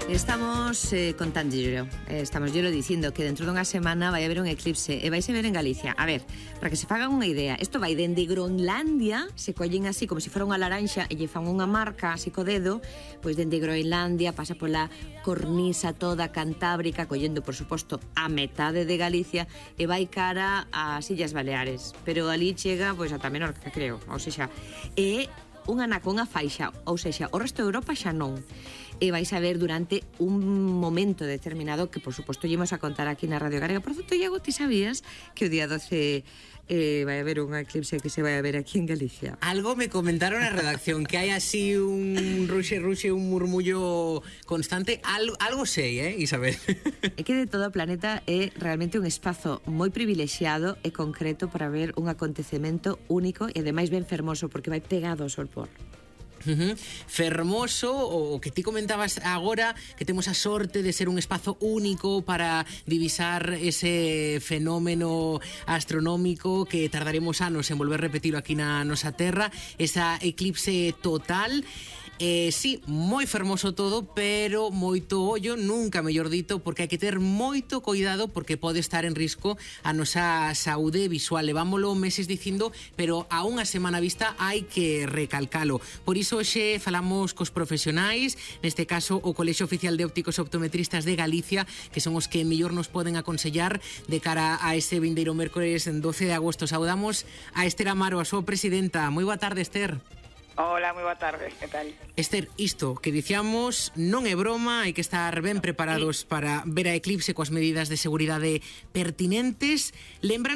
Estamos estamos dicindo que dentro dunha semana vai haber un eclipse e vaise ver en Galicia. A ver, para que se fagan unha idea, isto vai dende Groenlandia, se collen así como se fora unha laranxa e lle fan unha marca así co dedo, pois dende Groenlandia pasa pola cornisa toda cantábrica, collendo, por suposto, a metade de Galicia e vai cara ás Illas Baleares. Pero ali chega, pois, ata Menorca, creo. Ou seja, é unha anaco, unha faixa, ou seja, o resto de Europa xa non. E vais a ver durante un momento determinado que, por suposto, llevamos a contar aquí na Radio Galega. Por certo, Iago, ti sabías que o día 12 vai haber un eclipse que se vai a ver aquí en Galicia? Algo me comentaron na redacción, que hai así un ruxe, un murmullo constante. Algo sei, Isabel? É que de todo o planeta é realmente un espazo moi privilexiado e concreto para ver un acontecemento único e ademais ben fermoso, porque vai pegado ao sol por. Fermoso, o que ti comentabas agora, que temos a sorte de ser un espazo único para divisar ese fenómeno astronómico que tardaremos anos en volver a repetirlo aquí na nosa terra, esa eclipse total. Sí, moi fermoso todo, pero moito ollo, nunca mellor dito, porque hai que ter moito cuidado porque pode estar en risco a nosa saúde visual. Levámolo meses dicindo, pero a unha semana vista hai que recalcalo. Por iso hoxe falamos cos profesionais, neste caso o Colexio Oficial de Ópticos Optometristas de Galicia, que son os que mellor nos poden aconsellar de cara a ese vindeiro mércores 12 de agosto. Saudamos a Esther Amaro, a súa presidenta. Moi boa tarde, Esther. Hola, moi boa tarde, que tal? Esther, isto que diciamos non é broma, hai que estar ben preparados para ver a eclipse coas medidas de seguridade pertinentes. Lembra